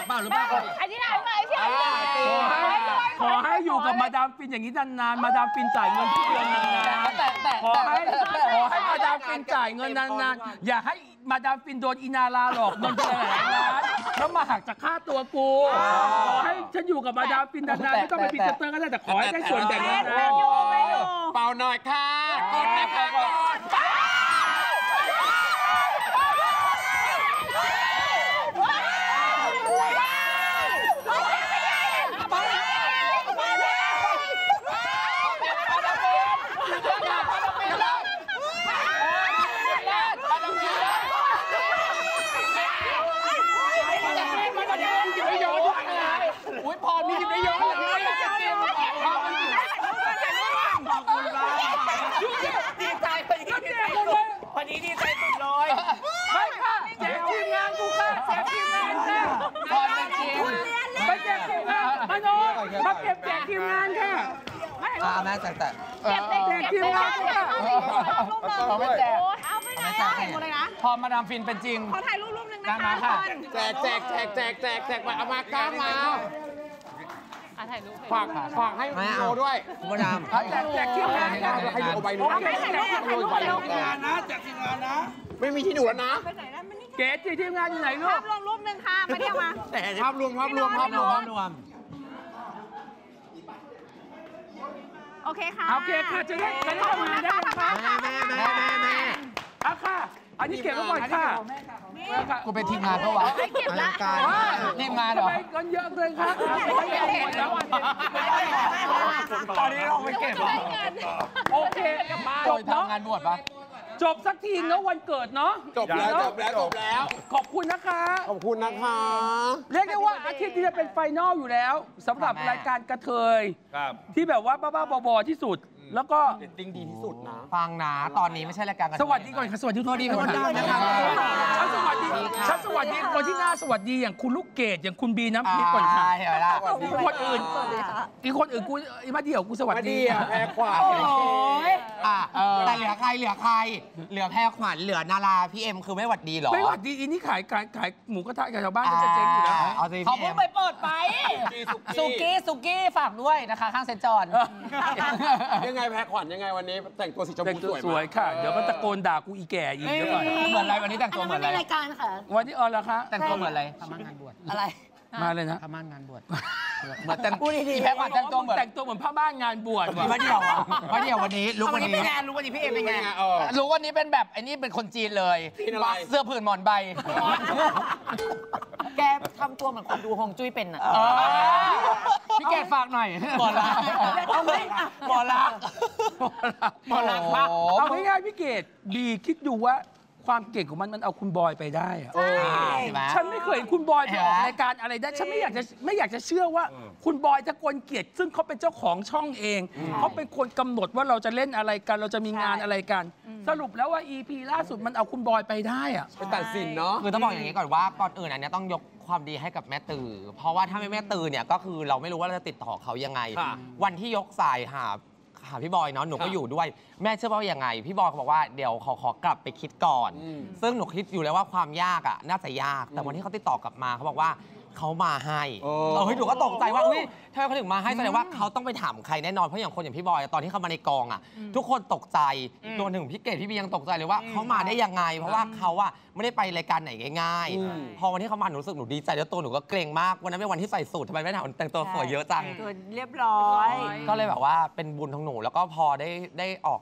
เปล่าหรือเปล่าอันนี้ได้ไหมพี่ขอให้อยู่กับมาดามฟินอย่างนี้นานๆมาดามฟินจ่ายเงินทุกเดือนนานๆขอให้มาดามฟินจ่ายเงินนานๆอย่าให้มาดามฟินโดนอินาลาหลอกเงินแสนล้านแล้วมาหักจากค่าตัวกูขอให้ฉันอยู่กับมาดามฟินนานๆไม่ต้องไปปิดสเตอร์ก็ได้แต่ขอให้ได้ส่วนแบ่งนานๆเป่าหน่อยค่ะกดนะคะกดพอมีหยิบได้เยอะเลยดีใจวันนี้ดีใจสุดเลยไม่ค่ะแจกทีมงานกูค่ะแจกทีมงานค่ะพอเป็นจริงไปแจกทีมงานมาโนมาเก็บแจกทีมงานค่ะแม่แต่แจกทีมงานค่ะเอาไม่แจกเอาไปไหนอ่ะหมดเลยนะพอมาดามฟินเป็นจริงขอถ่ายรูปนึงนะคะแจกมาเอามาก้ามาฝากให้โมด้วยมาดามแจกทีมงานค่ะให้ดูใบนู้นแจกทีมงานนะแจกทีมงานนะไม่มีที่หนูแล้วนะเกศทีมงานอยู่ไหนลูกภาพรวมรูปนึงค่ะมาเที่ยวมาภาพรวมโอเคค่ะโอเคค่ะจะได้ทำงานได้ค่ะแม่อ่ะค่ะอันนี้เก็บไว้ก่อนค่ะกูเป็นทีมงานปะวะเก็บละทีมงานเหรอทำไมกันเยอะเลยครับตอนนี้เราไปเก็บโอเคจบทำงานบวชปะจบสักทีเนาะวันเกิดเนาะจบแล้วขอบคุณนะคะขอบคุณนะคะเรียกได้ว่าอาทิตย์นี้จะเป็นไฟนอลอยู่แล้วสำหรับรายการกระเทยที่แบบว่าบ้าๆบอๆที่สุดแล้วก็เรตติ้งดีที่สุดนะฟังนะตอนนี้ไม่ใช่รายการกันสวัสดีก่อนค่ะสวัสดีทุกคนนะครับสวัสดีคนที่น่าสวัสดีอย่างคุณลูกเกดอย่างคุณบีน้ำพริกก่อนค่ะอีกคนอื่นกูมาเดี่ยวกูสวัสดีแพ้ขวาแต่เหลือใครเหลือแพรขวัญเหลือนาราพี่เอ็มคือไม่หวัดดีหรอไม่หวัดดีอีนี่ขายหมูกระทะกับชาวบ้านจะเจ๊งอยู่แล้วเขาเพิ่งไปเปิดไปสุกี้ฝากด้วยนะคะข้างเซนจอนยังไงแพ้ขวัญยังไงวันนี้แต่งตัวสีชมพูสวยค่ะเดี๋ยวก็ตะโกนด่ากูอีแก่อีกเดี๋ยวก่อนเหมือนอะไรวันนี้แต่งตัวเหมือนอะไรรายการค่ะวันนี้เหรอคะแต่งตัวเหมือนอะไรพม่างานบวชอะไรมาเลยนะพม่างานบวชเหมือนแต่งแพ้ขวัญแต่งตัวเหมือนพม่างานบวชว่ะมาเดี่ยววันนี้ลุกวันนี้เป็นไงลุกวันนี้พี่เอ็มเป็นไงลุกวันนี้เป็นแบบไอ้นี่เป็นคนจีนเลยเสื้อผืนหมอนใบแกทำตัวเหมือนคนดูฮงจุ้ยเป็นอ่ะพี่แกฝากหน่อยหมอรักเอาง่ายๆพี่เกดบีคิดดูว่าความเก่งของมันเอาคุณบอยไปได้อะฉันไม่เคยเห็นคุณบอยไปออกรายการอะไรได้ฉันไม่อยากจะเชื่อว่าคุณบอยตะกลเกียรติซึ่งเขาเป็นเจ้าของช่องเองเขาเป็นคนกำหนดว่าเราจะเล่นอะไรกันเราจะมีงานอะไรกันสรุปแล้วว่า EP ล่าสุดมันเอาคุณบอยไปได้อะเป็นตัดสินเนาะคือต้องบอกอย่างนี้ก่อนว่าก่อนอื่นอันนี้ต้องยกความดีให้กับแม่ตือเพราะว่าถ้าไม่แม่ตือเนี่ยก็คือเราไม่รู้ว่าเราจะติดต่อเขายังไงวันที่ยกสายหาพี่บอยเนาะหนูก็อยู่ด้วยแม่เชื่อว่ายังไงพี่บอยเขาบอกว่าเดี๋ยวขอกลับไปคิดก่อนซึ่งหนูคิดอยู่แล้วว่าความยากอ่ะน่าจะยากแต่วันที่เขาติดต่อกลับมาเขาบอกว่าเขามาให้หนูก็ตกใจว่าอุ้ยถ้าเขาถึงมาให้แสดงว่าเขาต้องไปถามใครแน่นอนเพราะอย่างคนอย่างพี่บอยตอนที่เขามาในกองอ่ะทุกคนตกใจรวมถึงพี่เกดพี่บียังตกใจเลยว่าเขามาได้ยังไงเพราะว่าเขาอ่ะไม่ได้ไปรายการไหนง่ายๆพอวันที่เขามาหนูรู้สึกหนูดีใจแล้วตัวหนูก็เกรงมากวันนั้นเป็นวันที่ใส่สูททำไมไม่ถามแต่งตัวสวยเยอะจังเรียบร้อยก็เลยแบบว่าเป็นบุญของหนูแล้วก็พอได้ออก